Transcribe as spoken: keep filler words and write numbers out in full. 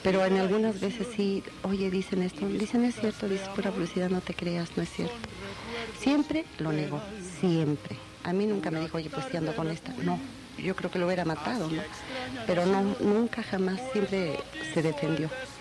pero en algunas veces sí, oye, dicen esto, dicen es cierto, dices pura publicidad, no te creas, no es cierto. Siempre lo negó, siempre. A mí nunca me dijo, oye, pues si ando con esta, no, yo creo que lo hubiera matado, ¿no? Pero no, nunca jamás, siempre se defendió.